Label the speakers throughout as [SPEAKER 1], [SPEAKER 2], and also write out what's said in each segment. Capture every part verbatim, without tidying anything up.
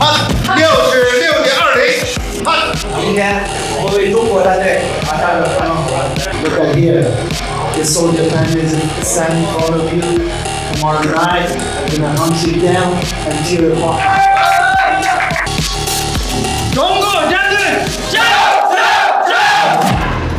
[SPEAKER 1] 好，六十六点二零，好。
[SPEAKER 2] 今天我们为中国战队打下了开幕战。Look at here, the soldier families stand in front of you. Tomorrow night, I'm gonna hunt you down and tear you apart.
[SPEAKER 3] 中国战队，加油！加油！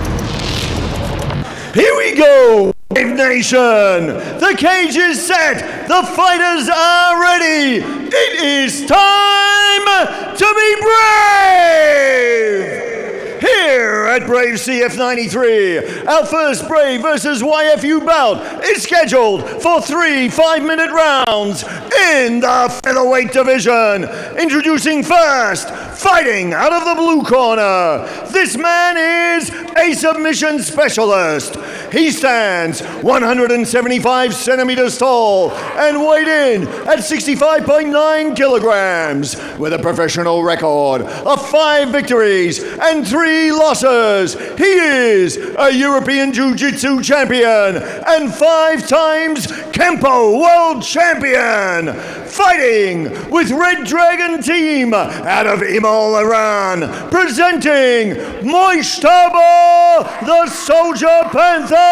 [SPEAKER 4] Here we go, Brave Nation! The cage is set, the fighters are ready! It is time to be brave! Here at Brave C F ninety-three, our first Brave versus Y F U bout is scheduled for three five-minute rounds in the featherweight division. Introducing first, fighting out of the blue corner, this man is a submission specialist. He stands one hundred seventy-five centimeters tall and weighed in at sixty-five point nine kilograms with a professional record of five victories and three losses. He is a European Jiu-Jitsu champion and five times Kempo World Champion. Fighting with Red Dragon Team out of Imal, Iran, presenting Mojtaba the Soldier Panther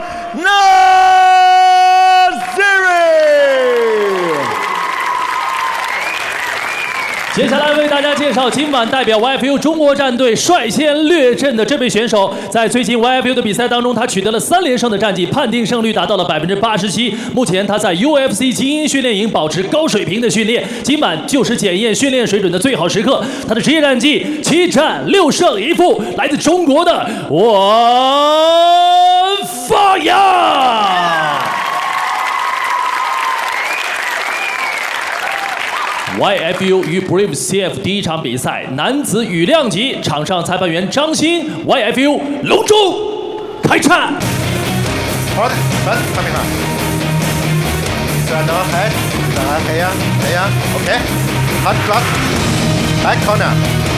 [SPEAKER 4] Naziri.
[SPEAKER 3] 接下来为大家介绍今晚代表 Y F U 中国战队率先略阵的这位选手。在最近 Y F U 的比赛当中，他取得了三连胜的战绩，判定胜率达到了百分之八十七。目前他在 U F C 精英训练营保持高水平的训练，今晚就是检验训练水准的最好时刻。他的职业战绩七战六胜一负，来自中国的王发扬。 Y F U 与 Brave C F 第一场比赛，男子羽量级，场上裁判员张鑫 ，Y F U 隆重开战。
[SPEAKER 1] 好的，来，看没看？转到海，转到海洋，海洋 ，OK， hard drop，back corner。